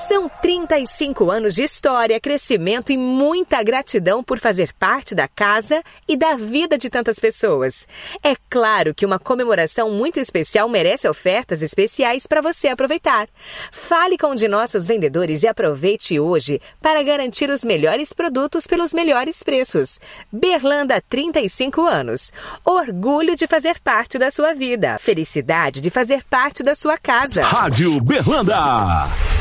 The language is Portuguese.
São 35 anos de história, crescimento e muita gratidão por fazer parte da casa e da vida de tantas pessoas. É claro que uma comemoração muito especial merece ofertas especiais para você aproveitar. Fale com um de nossos vendedores e aproveite hoje para garantir os melhores produtos pelos melhores preços. Berlanda, 35 anos. Orgulho de fazer parte da sua vida. Felicidade de fazer parte da sua casa. Rádio Berlanda.